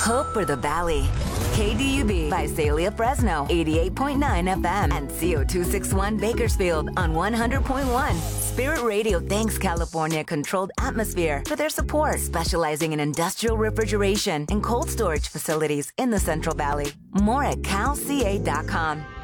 Hope for the Valley. KDUB, Visalia, Fresno, 88.9 FM, and CO261 Bakersfield on 100.1. Spirit Radio thanks California Controlled Atmosphere for their support, specializing in industrial refrigeration and cold storage facilities in the Central Valley. More at calca.com.